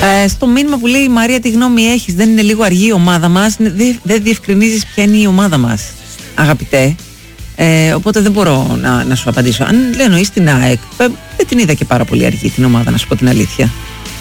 Στο μήνυμα που λέει η Μαρία, τι γνώμη έχεις, δεν είναι λίγο αργή η ομάδα μας? Δεν διευκρινίζεις ποια είναι η ομάδα μας, αγαπητέ. Οπότε δεν μπορώ να σου απαντήσω. Αν εννοείς την ΑΕΚ, δεν την είδα και πάρα πολύ αργή την ομάδα, να σου πω την αλήθεια.